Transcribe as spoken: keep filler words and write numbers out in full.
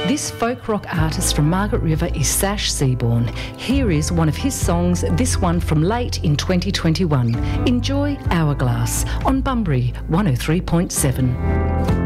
This folk rock artist from Margaret River is Sash Seaborn. Here is one of his songs, this one from late in twenty twenty-one. Enjoy Hourglass on Bunbury one oh three point seven.